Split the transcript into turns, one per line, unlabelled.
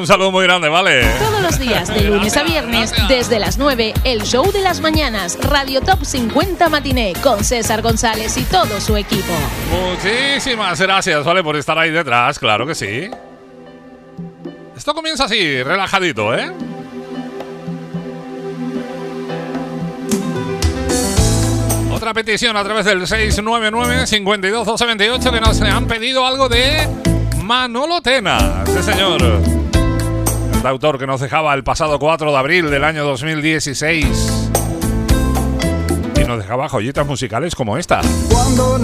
saludo muy grande, ¿vale?
Todos los días, de lunes a viernes, desde las 9, el show de las mañanas, Radio Top 50 Matiné, con César González y todo su equipo.
Muchísimas gracias, ¿vale? Por estar ahí detrás, claro que sí. Esto comienza así, relajadito, ¿eh? Otra petición a través del 699-521228 que nos han pedido algo de Manolo Tena, sí señor. El autor que nos dejaba el pasado 4 de abril del año 2016 y nos dejaba joyitas musicales como esta.
Cuando